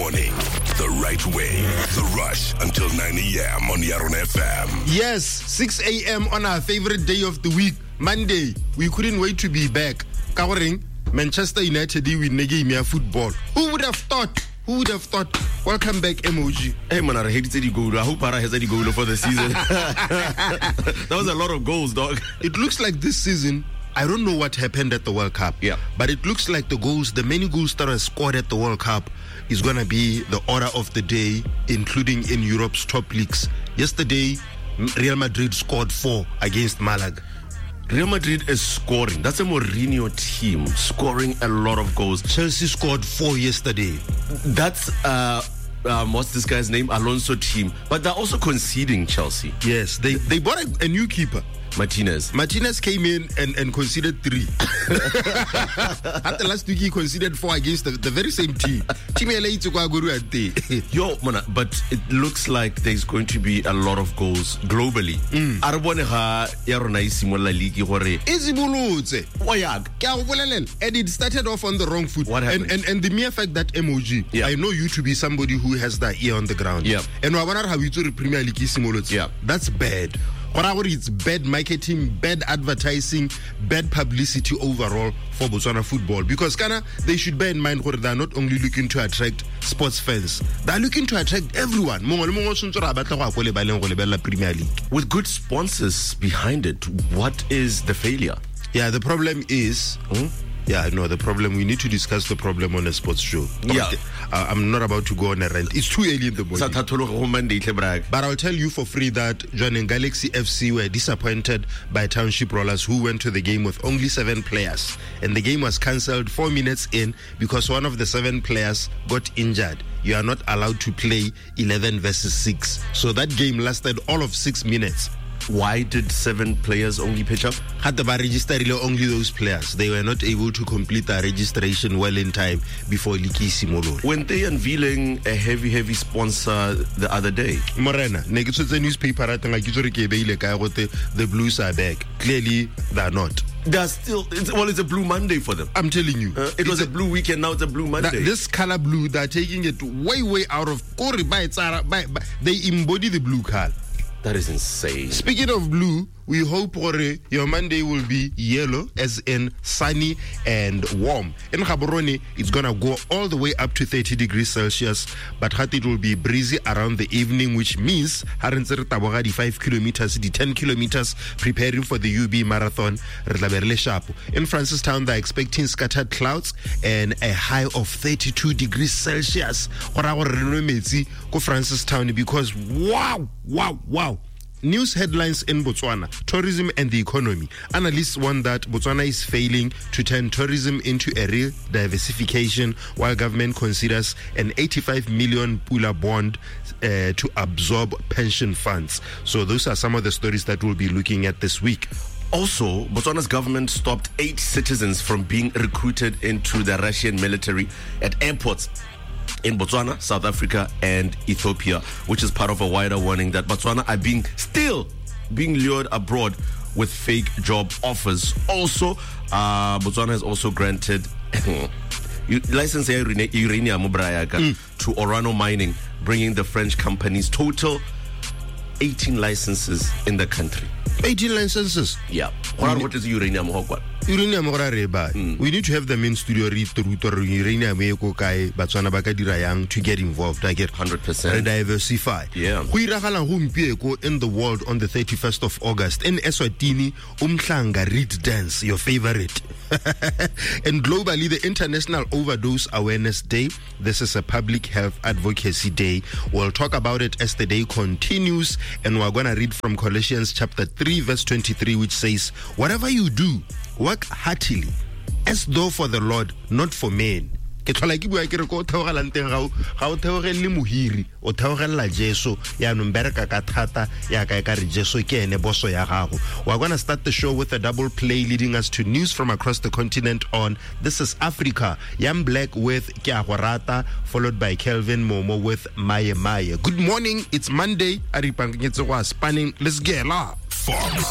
morning, the right way. The Rush until 9 a.m. on Yaron FM. Yes, 6 a.m. on our favorite day of the week, Monday. We couldn't wait to be back. Covering Manchester United with Negimia football. Who would have thought? Who would have thought? Welcome back, emoji. Hey, man, I hate the goal. I hope Para has any goal for the season. That was a lot of goals, dog. It looks like this season, I don't know what happened at the World Cup. Yeah. But it looks like the many goals that are scored at the World Cup is going to be the order of the day, including in Europe's top leagues. Yesterday, Real Madrid scored 4 against Malaga. Real Madrid is scoring. That's a Mourinho team, scoring a lot of goals. Chelsea scored 4 yesterday. That's, what's this guy's name? Alonso team. But they're also conceding, Chelsea. Yes, they bought a new keeper. Martinez came in and conceded 3. At the last week, he conceded 4 against the very same team. Yo, man, but it looks like there's going to be a lot of goals globally. And it started off on the wrong foot. What happened? And the mere fact that emoji, yeah. I know you to be somebody who has that ear on the ground. Yeah. And Premier League, yeah. That's bad. It's bad marketing, bad advertising, bad publicity overall for Botswana football. Because they should bear in mind that they're not only looking to attract sports fans, they're looking to attract everyone. Premier League. With good sponsors behind it, what is the failure? Yeah, the problem is... Yeah, no, the problem, we need to discuss the problem on a sports show. Yeah. I'm not about to go on a rant. It's too early in the morning. But I'll tell you for free that John and Galaxy FC were disappointed by Township Rollers, who went to the game with only 7 players. And the game was cancelled 4 minutes in because one of the 7 players got injured. You are not allowed to play 11 versus 6. So that game lasted all of 6 minutes. Why did 7 players only pitch up? Had the register only those players. They were not able to complete their registration well in time before Liki Simolo. When they unveiling a heavy sponsor the other day? Morena, the newspaper the Blues are back. Clearly, they're not. They're still, it's a Blue Monday for them. I'm telling you. It was a Blue Weekend, now it's a Blue Monday. This color blue, they're taking it way out of... They embody the blue color. That is insane. Speaking of blue, we hope your Monday will be yellow, as in sunny and warm. In Gaborone, it's going to go all the way up to 30 degrees Celsius, but it will be breezy around the evening, which means 5 kilometers, 10 kilometers, preparing for the UB Marathon. In Francistown, they're expecting scattered clouds and a high of 32 degrees Celsius. Francistown, because wow. News headlines in Botswana: tourism and the economy. Analysts warn that Botswana is failing to turn tourism into a real diversification, while government considers an 85 million Pula bond to absorb pension funds. So those are some of the stories that we'll be looking at this week. Also, Botswana's government stopped 8 citizens from being recruited into the Russian military at airports in Botswana, South Africa, and Ethiopia, which is part of a wider warning that Botswana are still being lured abroad with fake job offers. Also, Botswana has also granted license uranium to Orano Mining, bringing the French company's total 18 licenses in the country. 18 licenses? Yeah. What is uranium? We need to have them in studio uranium to get involved. I get 100%. Diversify. Yeah. In the world on the 31st of August in Eswatini, Umhlanga Reed Dance, your favorite. And globally, the International Overdose Awareness Day. This is a public health advocacy day. We'll talk about it as the day continues, and we're going to read from Colossians chapter 3 verse 23, which says, whatever you do, work heartily as though for the Lord, not for men. Ke tlhola ke bua ke re go theogela nteng ga o theogelle mohiri o theogella Jesu ya no mbereka ka thata ya ka re Jesu ke ene boso ya gago. We're going to start the show with a double play leading us to news from across the continent on This is Africa. Yam Black with Ke a go rata, followed by Kelvin Momo with Maye Maye. Good morning, it's Monday. Ari pangetse go spanning. Let's get la. Fox